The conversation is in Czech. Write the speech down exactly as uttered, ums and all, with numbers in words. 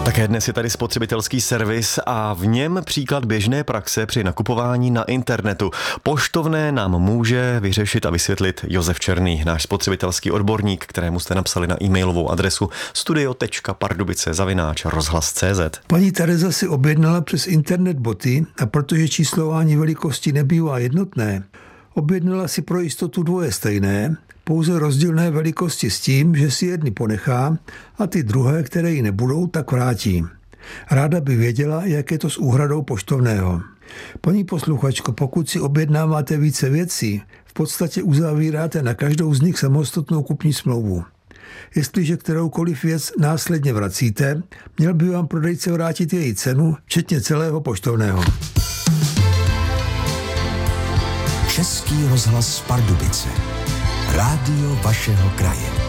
Také dnes je tady spotřebitelský servis a v něm příklad běžné praxe při nakupování na internetu. Poštovné nám může vyřešit a vysvětlit Josef Černý, náš spotřebitelský odborník, kterému jste napsali na e-mailovou adresu studio tečka pardubice zavináč rozhlas tečka cé zet. Paní Tereza si objednala přes internet boty a protože číslování velikosti nebývá jednotné, objednala si pro jistotu dvoje stejné, pouze rozdílné velikosti s tím, že si jedny ponechá a ty druhé, které jí nebudou, tak vrátí. Ráda by věděla, jak je to s úhradou poštovného. Paní posluchačko, pokud si objednáváte více věcí, v podstatě uzavíráte na každou z nich samostatnou kupní smlouvu. Jestliže kteroukoliv věc následně vracíte, měl by vám prodejce vrátit její cenu, včetně celého poštovného. Český rozhlas Pardubice. Rádio vašeho kraje.